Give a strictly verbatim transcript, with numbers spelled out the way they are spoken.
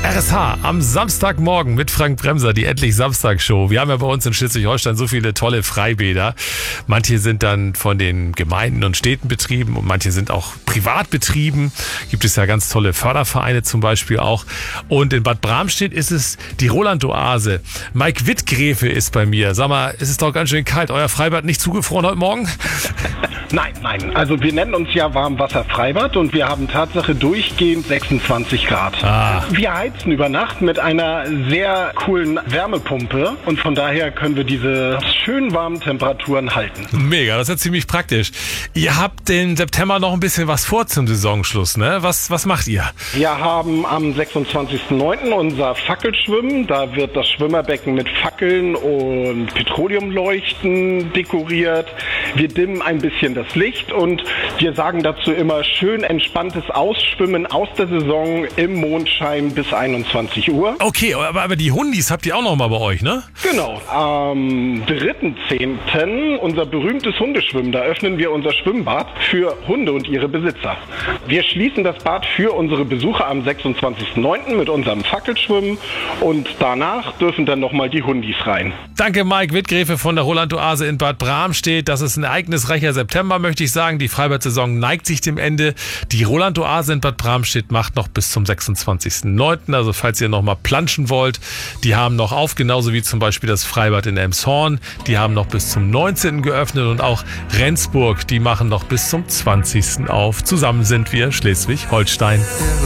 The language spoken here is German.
R S H am Samstagmorgen mit Frank Bremser, die Endlich Samstag-Show. Wir haben ja bei uns in Schleswig-Holstein so viele tolle Freibäder. Manche sind dann von den Gemeinden und Städten betrieben und manche sind auch privat betrieben. Gibt es ja ganz tolle Fördervereine zum Beispiel auch. Und in Bad Bramstedt ist es die Roland-Oase. Mike Wittgräfe ist bei mir. Sag mal, es ist doch ganz schön kalt. Euer Freibad nicht zugefroren heute Morgen? Nein, nein. Also wir nennen uns ja Warmwasser-Freibad und wir haben Tatsache durchgehend sechsundzwanzig Grad. Ah. Wir heizen über Nacht mit einer sehr coolen Wärmepumpe und von daher können wir diese schön warmen Temperaturen halten. Mega, das ist ja ziemlich praktisch. Ihr habt den September noch ein bisschen was vor zum Saisonschluss, ne? Was, was macht ihr? Wir haben am sechsundzwanzigsten neunten unser Fackelschwimmen. Da wird das Schwimmerbecken mit Fackeln und Petroleumleuchten dekoriert. Wir dimmen ein bisschen das Licht und wir sagen dazu immer schön entspanntes Ausschwimmen aus der Saison im Mondschein bis einundzwanzig Uhr. Okay, aber, aber die Hundis habt ihr auch noch mal bei euch, ne? Genau. Am dritten zehnten unser berühmtes Hundeschwimmen. Da öffnen wir unser Schwimmbad für Hunde und ihre Besitzer. Wir schließen das Bad für unsere Besucher am sechsundzwanzigsten neunten mit unserem Fackelschwimmen und danach dürfen dann nochmal die Hundis rein. Danke Mike Wittgräfe von der Roland-Oase in Bad Bramstedt. Das ist ein ereignisreicher September, möchte ich sagen. Die Freibad-Saison neigt sich dem Ende. Die Roland-Oase in Bad Bramstedt macht noch bis zum sechsundzwanzigsten neunten Also falls ihr noch mal planschen wollt, die haben noch auf, genauso wie zum Beispiel das Freibad in Elmshorn. Die haben noch bis zum neunzehnten geöffnet und auch Rendsburg, die machen noch bis zum zwanzigsten auf. Zusammen sind wir Schleswig-Holstein.